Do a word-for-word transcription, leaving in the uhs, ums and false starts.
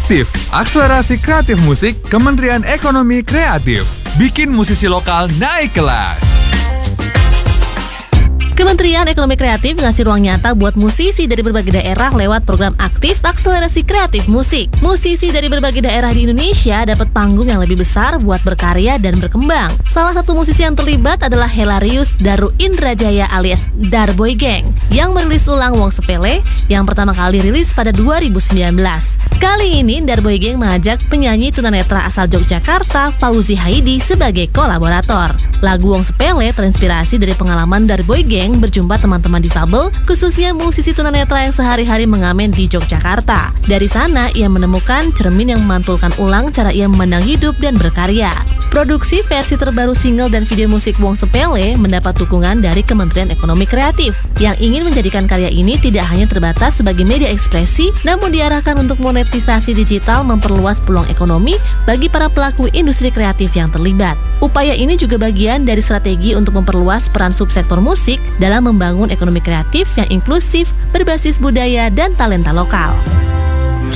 Aktif, akselerasi kreatif musik Kementerian Ekonomi Kreatif. Bikin musisi lokal naik kelas. Kementerian Ekonomi Kreatif ngasih ruang nyata buat musisi dari berbagai daerah lewat program Aktif Akselerasi Kreatif Musik. Musisi dari berbagai daerah di Indonesia dapat panggung yang lebih besar buat berkarya dan berkembang. Salah satu musisi yang terlibat adalah Helarius Daru Indrajaya alias Darboy Gang yang merilis ulang Wong Sepele yang pertama kali rilis pada dua ribu sembilan belas. Kali ini Darboy Gang mengajak penyanyi tunanetra asal Yogyakarta Fauzi Haidi sebagai kolaborator. Lagu Wong Sepele terinspirasi dari pengalaman Darboy Gang berjumpa teman-teman difabel, khususnya musisi tunanetra yang sehari-hari mengamen di Yogyakarta. Dari sana, ia menemukan cermin yang memantulkan ulang cara ia memandang hidup dan berkarya. Produksi versi terbaru single dan video musik Wong Sepele mendapat dukungan dari Kementerian Ekonomi Kreatif, yang ingin menjadikan karya ini tidak hanya terbatas sebagai media ekspresi, namun diarahkan untuk monetisasi digital memperluas peluang ekonomi bagi para pelaku industri kreatif yang terlibat. Upaya ini juga bagian dari strategi untuk memperluas peran subsektor musik dalam membangun ekonomi kreatif yang inklusif, berbasis budaya dan talenta lokal.